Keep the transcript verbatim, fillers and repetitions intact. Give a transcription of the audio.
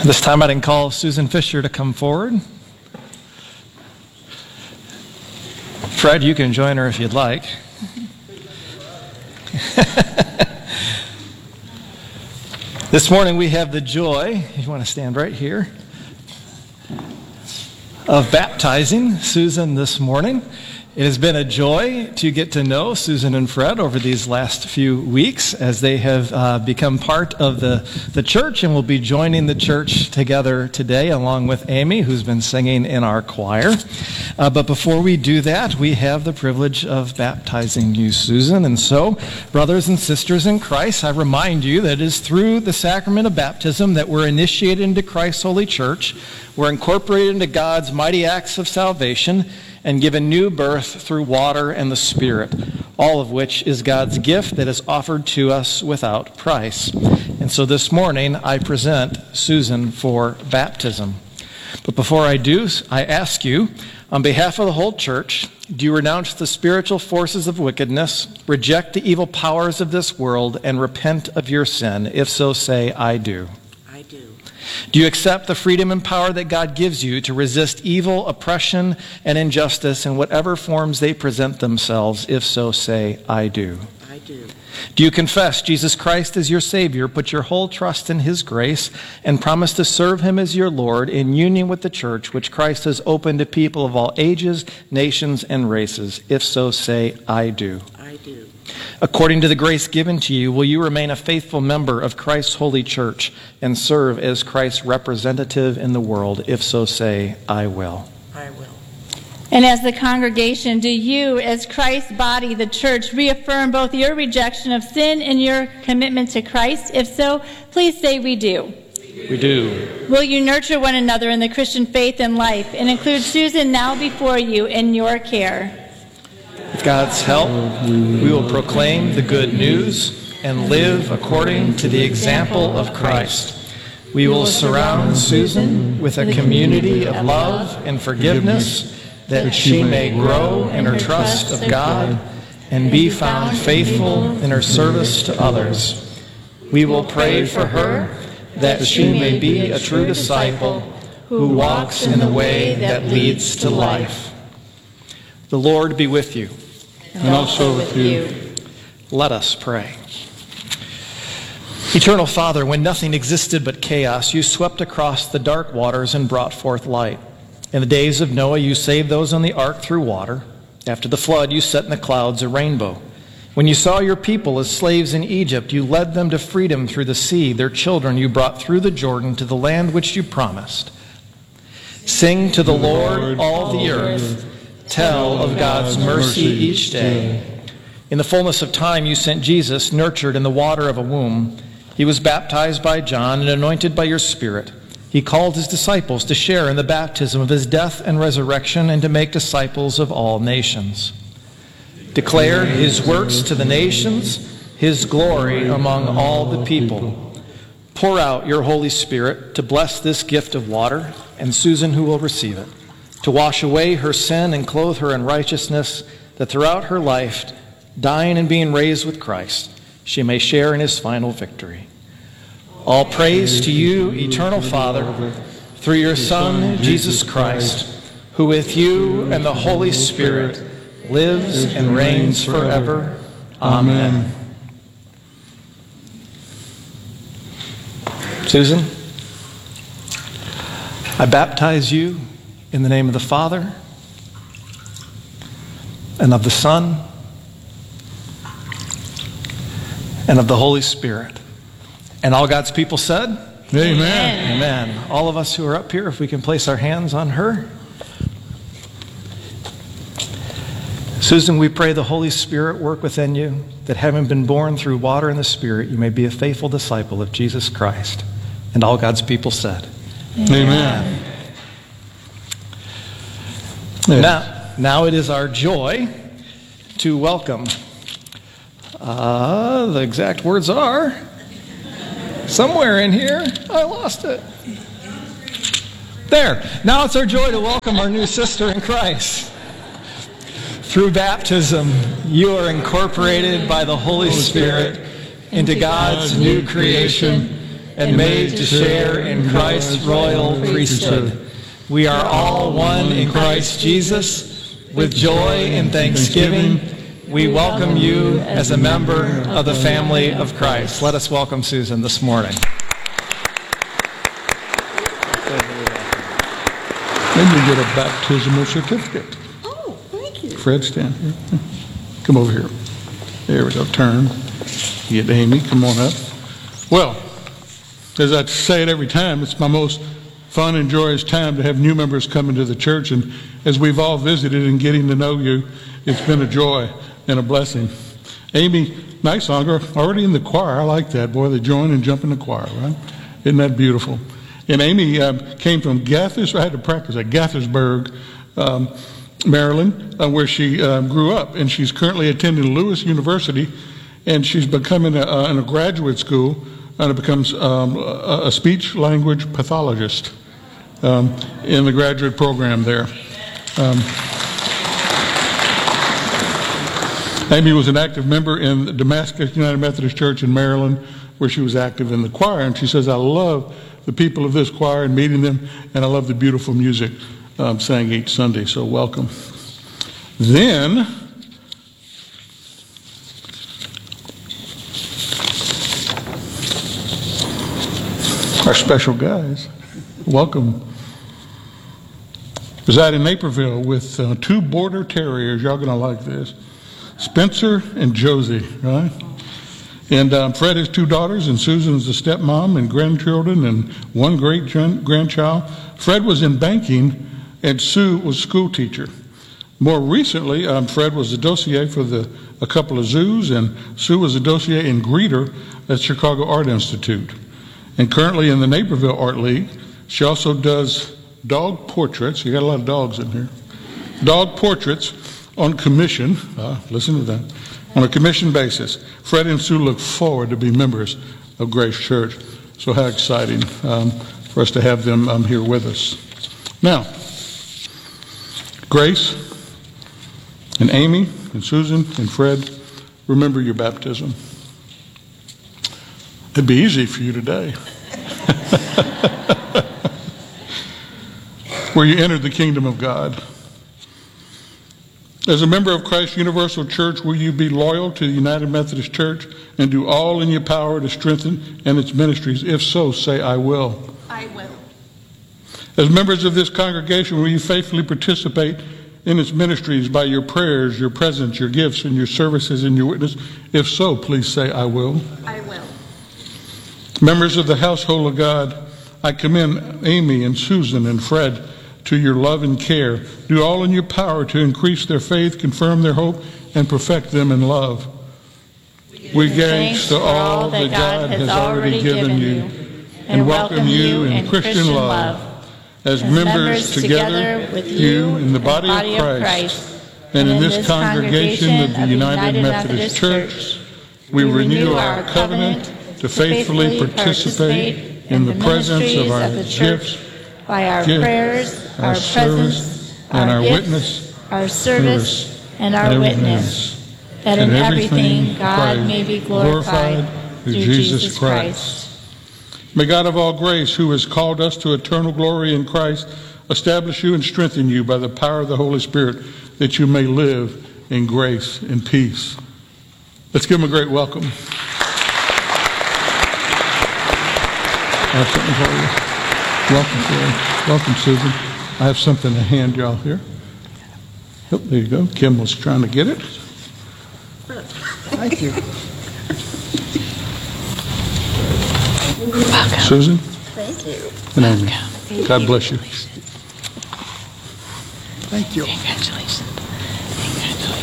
This time I didn't call Susan Fisher to come forward. Fred, you can join her if you'd like. This morning we have the joy, you want to stand right here, of baptizing Susan this morning. It has been a joy to get to know Susan and Fred over these last few weeks as they have uh, become part of the, the church and will be joining the church together today along with Amy, who's been singing in our choir. Uh, but before we do that, we have the privilege of baptizing you, Susan. And so, brothers and sisters in Christ, I remind you that it is through the sacrament of baptism that we're initiated into Christ's holy church. We're incorporated into God's mighty acts of salvation and given new birth through water and the Spirit, all of which is God's gift that is offered to us without price. And so this morning, I present Susan for baptism. But before I do, I ask you, on behalf of the whole church, do you renounce the spiritual forces of wickedness, reject the evil powers of this world, and repent of your sin? If so, say, I do. I do. Do you accept the freedom and power that God gives you to resist evil, oppression, and injustice in whatever forms they present themselves? If so, say, I do. I do. Do you confess Jesus Christ as your Savior, put your whole trust in His grace, and promise to serve Him as your Lord in union with the church, which Christ has opened to people of all ages, nations, and races? If so, say, I do. I do. According to the grace given to you, will you remain a faithful member of Christ's holy church and serve as Christ's representative in the world? If so, say, I will. I will. And as the congregation, do you, as Christ's body, the church, reaffirm both your rejection of sin and your commitment to Christ? If so, please say we do. We do. Will you nurture one another in the Christian faith and life and include Susan now before you in your care? With God's help, we will proclaim the good news and live according to the example of Christ. We will surround Susan with a community of love and forgiveness that she may grow in her trust of God and be found faithful in her service to others. We will pray for her that she may be a true disciple who walks in the way that leads to life. The Lord be with you. And also with you. Let us pray. Eternal Father, when nothing existed but chaos, you swept across the dark waters and brought forth light. In the days of Noah, you saved those on the ark through water. After the flood, you set in the clouds a rainbow. When you saw your people as slaves in Egypt, you led them to freedom through the sea. Their children you brought through the Jordan to the land which you promised. Sing to the Lord, all the earth. Tell of God's mercy each day. In the fullness of time, you sent Jesus, nurtured in the water of a womb. He was baptized by John and anointed by your Spirit. He called his disciples to share in the baptism of his death and resurrection and to make disciples of all nations. Declare his works to the nations, his glory among all the people. Pour out your Holy Spirit to bless this gift of water and Susan who will receive it, to wash away her sin and clothe her in righteousness, that throughout her life, dying and being raised with Christ, she may share in his final victory. All praise to you, eternal Father, through your Son, Jesus Christ, who with you and the Holy Spirit lives and reigns forever. Amen. Susan, I baptize you in the name of the Father and of the Son and of the Holy Spirit. And all God's people said, Amen. Amen. All of us who are up here, if we can place our hands on her. Susan, we pray the Holy Spirit work within you, that having been born through water and the Spirit, you may be a faithful disciple of Jesus Christ. And all God's people said, Amen. Amen. Now, now it is our joy to welcome, uh, the exact words are, somewhere in here, I lost it. There. Now it's our joy to welcome our new sister in Christ. Through baptism, you are incorporated by the Holy Spirit into God's new creation. and made to share in Christ's royal priesthood. We are all one in Christ Jesus. With joy and thanksgiving, we welcome you as a member of the family of Christ. Let us welcome Susan this morning. Then you get a baptismal certificate. Oh, thank you. Fred, stand here. Come over here. There we go. Turn. Get Amy. Come on up. Well, as I say it every time, it's my most fun and joyous time to have new members come into the church. And as we've all visited and getting to know you, it's been a joy and a blessing. Amy Nicelonger, already in the choir. I like that. Boy, they join and jump in the choir, right? Isn't that beautiful? And Amy um, came from Gathers, I had to practice at Gaithersburg, um, Maryland, uh, where she um, grew up. And she's currently attending Lewis University, and she's becoming a, uh, in a graduate school, and it becomes um, a, a speech language pathologist um, in the graduate program there. Um, Amy was an active member in the Damascus United Methodist Church in Maryland, where she was active in the choir. And she says, I love the people of this choir and meeting them, and I love the beautiful music um, sang each Sunday, so welcome. Then, our special guys, welcome. Reside in Naperville with uh, two border terriers. Y'all gonna like this. Spencer and Josie, right? And um, Fred has two daughters, and Susan's a stepmom and grandchildren and one great grandchild. Fred was in banking, and Sue was school teacher. More recently, um, Fred was a dossier for the, a couple of zoos, and Sue was a dossier and greeter at Chicago Art Institute. And currently in the Naperville Art League, she also does dog portraits. You got a lot of dogs in here. Dog portraits on commission. Uh, listen to that. On a commission basis. Fred and Sue look forward to be members of Grace Church. So how exciting um, for us to have them um, here with us. Now, Grace and Amy and Susan and Fred, remember your baptism. It'd be easy for you today. Where you entered the kingdom of God. As a member of Christ Universal Church, will you be loyal to the United Methodist Church and do all in your power to strengthen and its ministries? If so, say, I will. I will. As members of this congregation, will you faithfully participate in its ministries by your prayers, your presence, your gifts, and your services and your witness? If so, please say, I will. I will. Members of the household of God, I commend Amy and Susan and Fred to your love and care. Do all in your power to increase their faith, confirm their hope, and perfect them in love. We give thanks to all that God has already given you, and welcome you in Christian love as members together with you in the body of Christ and in this congregation of the United Methodist Church. We renew our covenant to faithfully participate in the presence of our gifts, by our gift, prayers, our, our service, presence, and our our gifts, witness, our service, and our and witness, that in everything God may be glorified through Jesus Christ. May God of all grace, who has called us to eternal glory in Christ, establish you and strengthen you by the power of the Holy Spirit, that you may live in grace and peace. Let's give them a great welcome. I have something for you. Welcome, Fred. Welcome, Susan. I have something to hand y'all here. Oh, there you go. Kim was trying to get it. Thank you. Welcome. Susan Thank you. and Amy. God bless you. Thank you. Congratulations.